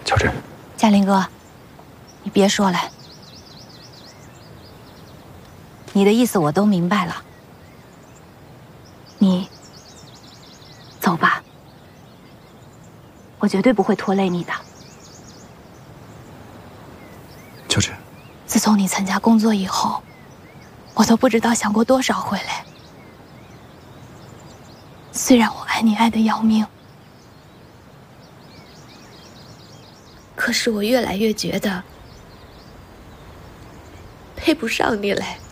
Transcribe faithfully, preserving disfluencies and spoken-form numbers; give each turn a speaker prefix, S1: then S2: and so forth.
S1: 乔治，
S2: 嘉林哥，你别说了，你的意思我都明白了。你走吧，我绝对不会拖累你的。
S1: 乔治，
S2: 自从你参加工作以后，我都不知道想过多少回来。虽然我爱你爱得要命，可是我越来越觉得配不上你嘞。